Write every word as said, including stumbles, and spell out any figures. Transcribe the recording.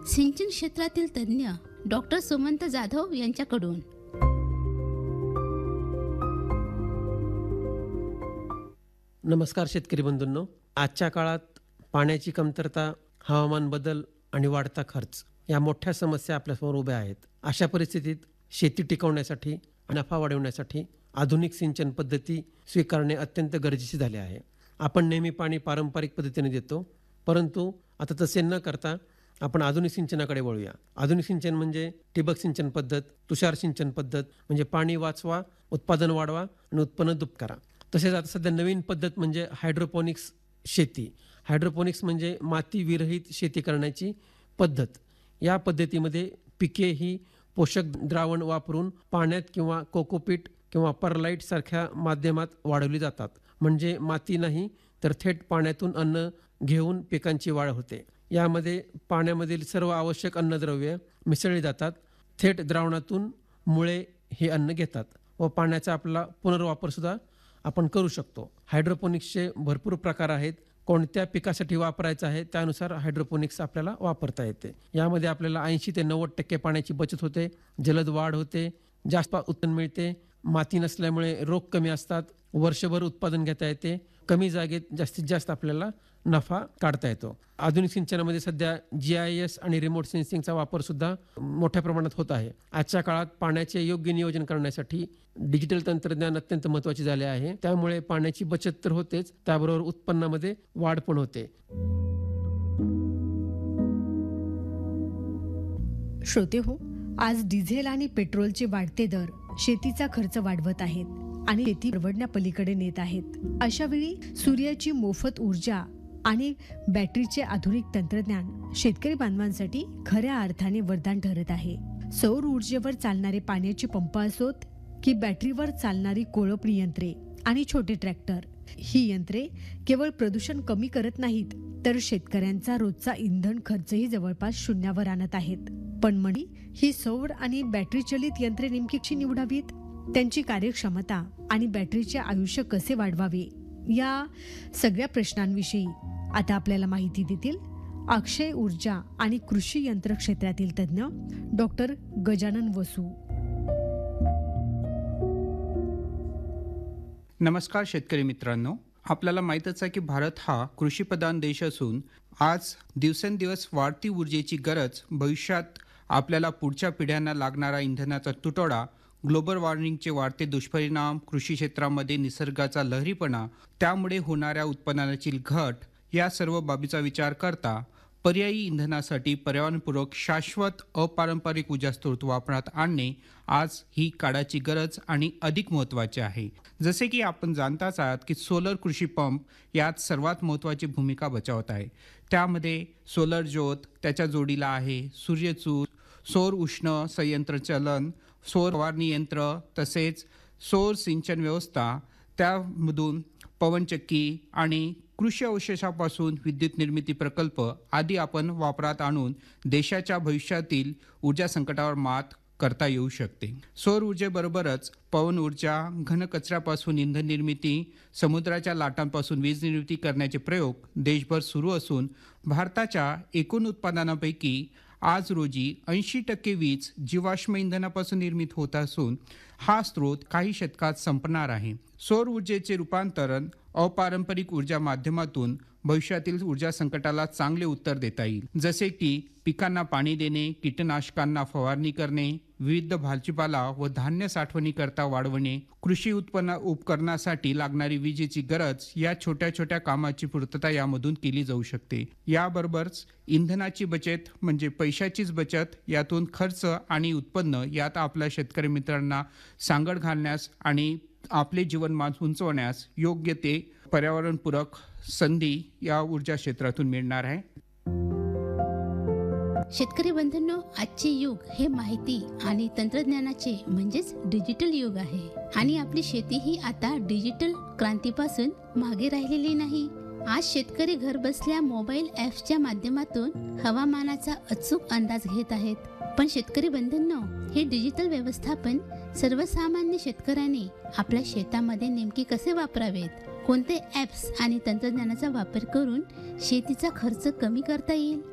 सिंचन क्षेत्रातील तज्ज्ञ डॉक्टर सुमंत जाधव यांच्याकडून. नमस्कार शेतकरी बंधूंनो. आजच्या काळात पाण्याची कमतरता, हवामान बदल आणि वाढता खर्च या मोठ्या समस्या आपल्यासमोर उभ्या आहेत. अशा परिस्थितीत शेती टिकवण्यासाठी, नफा वाढवण्यासाठी आधुनिक सिंचन पद्धती स्वीकारणे अत्यंत गरजेचे झाले आहे. आपण नेहमी पाणी पारंपरिक पद्धतीने देतो, परंतु आता तसे न करता आपण आधुनिक सिंचनाकडे वळूया. आधुनिक सिंचन म्हणजे ठिबक सिंचन पद्धत, तुषार सिंचन पद्धत, म्हणजे पाणी वाचवा, उत्पादन वाढवा आणि उत्पन्न दुप्प करा. तसेच आता सध्या नवीन पद्धत म्हणजे हायड्रोपोनिक्स शेती. हायड्रोपोनिक्स म्हणजे माती विरहित शेती करण्याची पद्धत. या पद्धतीमध्ये पिके ही पोषक द्रावण वापरून पाण्यात किंवा कोकोपीट किंवा परलाईट सारख्या माध्यमात वाढवली जातात. म्हणजे माती नाही तर थेट पाण्यातून अन्न घेऊन पिकांची वाढ होते. यामध्ये पाण्यामधील सर्व आवश्यक अन्नद्रव्ये मिसळली जातात. थेट द्रावणातून मुळे हे अन्न घेतात व पाण्याचा आपला पुनर्वापर सुद्धा आपण करू शकतो. हायड्रोपोनिक्सचे भरपूर प्रकार आहेत. कोणत्या पिकासाठी वापरायचं आहे त्यानुसार हायड्रोपोनिक्स आपल्याला वापरता येते. यामध्ये आपल्याला ऐंशी ते नव्वद टक्के पाण्याची बचत होते, जलद वाढ होते, जास्त उत्पन्न मिळते, माती नसल्यामुळे रोग कमी असतात, वर्षभर उत्पादन घेता येते, कमी जागेत जास्तीत जास्त आपल्याला नफा काढता येतो. आधुनिक सिंचनामध्ये सध्या जी आय एस आणि रिमोट सेन्सिंगचा वापर सुद्धा मोठ्या प्रमाणात होत आहे. आजच्या काळात पाण्याचे योग्य नियोजन करण्यासाठी डिजिटल तंत्रज्ञान अत्यंत महत्त्वाचे झाले आहे. त्यामुळे पाण्याची बचत तर होतेच, त्याबरोबर उत्पन्नामध्ये वाढ पण होते. श्रोते हो, आज डिझेल आणि पेट्रोलचे वाढते दर शेतीचा खर्च वाढवत आहेत आणि शेती परवडण्यापलीकडे नेत आहेत. अशा वेळी सूर्याची मोफत ऊर्जा आणि बॅटरीचे आधुनिक तंत्रज्ञान शेतकरी बांधवांसाठी खऱ्या अर्थाने वरदान ठरत आहे. सौर ऊर्जेवर चालणारे पाण्याचे पंप असोत की बॅटरीवर चालणारी कोळपणी यंत्रे आणि छोटे ट्रॅक्टर, ही यंत्रे केवळ प्रदूषण कमी करत नाहीत तर शेतकऱ्यांचा रोजचा इंधन खर्चही जवळपास शून्यावर आणत आहेत. पण मणी ही सौर आणि बॅटरी चलित यंत्रे नेमकी कशी निवडावीत, त्यांची कार्यक्षमता आणि बॅटरीचे आयुष्य कसे वाढवावे, या सगळ्या प्रश्नांविषयी आता आपल्याला माहिती देतील अक्षय ऊर्जा आणि कृषी यंत्र क्षेत्रातील तज्ज्ञ डॉक्टर गजानन वसू. नमस्कार शेतकरी मित्रांनो. आपल्याला माहीतच आहे की भारत हा कृषीप्रधान देश असून आज दिवसेंदिवस वाढती ऊर्जेची गरज, भविष्यात आपल्याला पुढच्या पिढ्यांना लागणारा इंधनाचा तुटवडा, ग्लोबल वॉर्मिंगचे वाढते दुष्परिणाम, कृषी क्षेत्रामध्ये निसर्गाचा लहरीपणा, त्यामुळे होणाऱ्या उत्पादनाची घट, या सर्व बाबीचा विचार करता पर्यायी इंधनासाठी पर्यावरणपूरक शाश्वत अपारंपरिक ऊर्जा स्रोत वापरात आणणे आज ही काळाची गरज आणि अधिक महत्त्वाचे आहे. जसे की आपण जाणताच आहात की सोलर कृषी पंप यात सर्वात महत्त्वाची भूमिका बजावत आहे. त्यामध्ये सोलर ज्योत, त्याच्या जोडीला आहे सूर्यचूर, सौर उष्ण संयंत्र चलन, सौर फवारणी यंत्र, तसेच सौर सिंचन व्यवस्था, त्यामधून पवनचक्की आणि कृषी अवशेषापासून विद्युत निर्मिती प्रकल्प आदी आपण वापरात आणून देशाच्या भविष्यातील ऊर्जा संकटावर मात करता येऊ शकते. सौर ऊर्जेबरोबरच पवन ऊर्जा, घनकचऱ्यापासून इंधन निर्मिती, समुद्राच्या लाटांपासून वीज निर्मिती करण्याचे प्रयोग देशभर सुरू असून भारताच्या एकूण उत्पादनापैकी आज रोजी ऐंशी टक्के वीज जीवाश्म इंधनापासून निर्मित होत असून हा स्रोत काही शतकात संपणार आहे. सौर ऊर्जेचे रूपांतरण अपारंपरिक ऊर्जा माध्यमातून भविष्यातील ऊर्जा संकटाला चांगले उत्तर देता येईल. जसे की पिकांना पाणी देणे, कीटकनाशकांना फवारणी करणे, विविध भाजीपाला व धान्य साठवणी करता वाढवणे, कृषी उत्पन्न उपकरणासाठी लागणारी विजेची गरज, या छोट्या छोट्या कामाची पूर्तता यामधून केली जाऊ शकते. याबरोबरच इंधनाची बचत म्हणजे पैशाचीच बचत, यातून खर्च आणि उत्पन्न यात आपल्या शेतकरी मित्रांना सांगड घालण्यास आणि आपले जीवनमान उंचवण्यास योग्य ते पर्यावरणपूरक संधी या ऊर्जा क्षेत्रातून मिळणार आहे. शेतकरी बंधूंनो, आजचे युग हे माहिती आणि तंत्रज्ञानाचे म्हणजेच डिजिटल युग आहे आणि आपली शेती ही आता डिजिटल क्रांतीपासून मागे राहिलेली नाही. आज शेतकरी घर बसल्या मोबाईल ॲप्सच्या माध्यमातून हवामानाचा अचूक अंदाज घेत आहेत. पण शेतकरी बंधूंनो, हे डिजिटल व्यवस्थापन सर्वसामान्य शेतकऱ्यांनी आपल्या शेतामध्ये नेमके कसे वापरावेत, कोणते ॲप्स आणि तंत्रज्ञानाचा वापर करून शेतीचा खर्च कमी करता येईल